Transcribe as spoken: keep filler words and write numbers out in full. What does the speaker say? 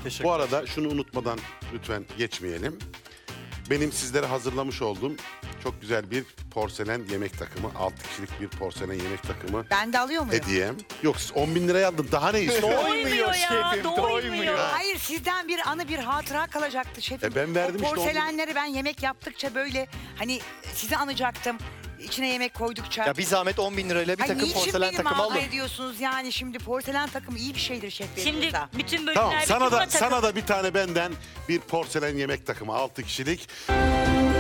Teşekkür Bu arada şunu unutmadan lütfen geçmeyelim. Benim sizlere hazırlamış olduğum çok güzel bir porselen yemek takımı. altı kişilik bir porselen yemek takımı. Ben de alıyor muyum? Hediyem. Yok siz on bin liraya aldın. Daha ne istiyorsun? Doymuyor ya, şefim, doymuyor. doymuyor. Hayır, sizden bir anı, bir hatıra kalacaktı şefim. E ben verdim o işte on bin. porselenleri ben yemek yaptıkça böyle hani sizi anacaktım. İçine yemek koydukça. Ya bir zahmet on bin lirayla bir Ay, takım niçin porselen beni takımı mağdur alın. ediyorsunuz yani şimdi porselen takımı iyi bir şeydir şeflerin Şimdi burada. bütün bölümler Tamam bitti, sana buna da takıl. sana da bir tane benden bir porselen yemek takımı altı kişilik.